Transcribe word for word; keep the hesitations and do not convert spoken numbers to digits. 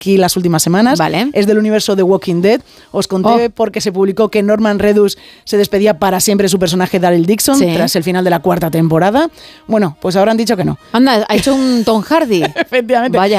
aquí las últimas semanas. Vale. Es del universo de Walking Dead. Os conté oh. porque se publicó que Norman Reedus se despedía para siempre de su personaje Daryl Dixon sí. tras el final de la cuarta temporada. Bueno, pues ahora han dicho que no. Anda, ha hecho un Tom Hardy. Efectivamente. Vaya.